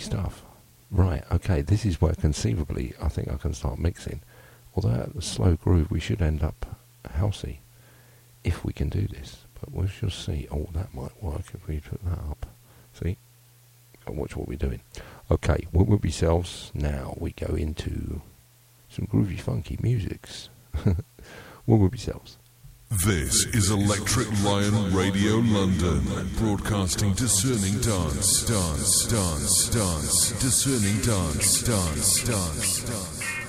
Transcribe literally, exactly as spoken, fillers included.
stuff. Right, okay, this is where conceivably I think I can start mixing. Although at the slow groove we should end up housey, if we can do this. But we shall see. Oh, that might work if we put that up. See? And watch what we're doing. Okay, what would be selves? Now we go into some groovy funky musics. What would be selves? This is Electric Lion Radio London, broadcasting discerning dance, dance, dance, dance, discerning dance, dance, dance, dance.